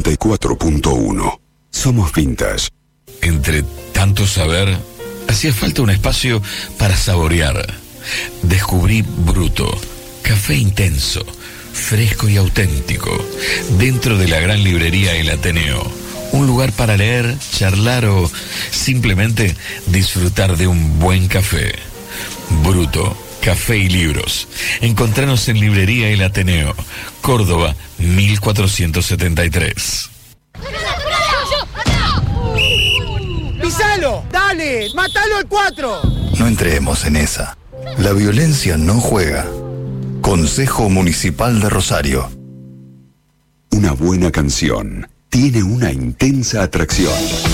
94.1. Somos Vintage. Entre tanto saber, hacía falta un espacio para saborear. Descubrí Bruto, café intenso, fresco y auténtico, dentro de la gran librería El Ateneo. Un lugar para leer, charlar o simplemente disfrutar de un buen café. Bruto, café y libros. Encontranos en Librería El Ateneo, Córdoba, 1473. ¡Pisalo! ¡Dale! ¡Mátalo al 4! No entremos en esa. La violencia no juega. Consejo Municipal de Rosario. Una buena canción tiene una intensa atracción.